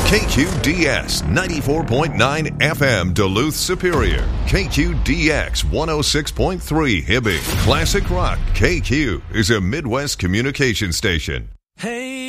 KQDS 94.9 FM Duluth Superior. KQDX 106.3 Hibbing. Classic Rock KQ is a Midwest communication station. Hey.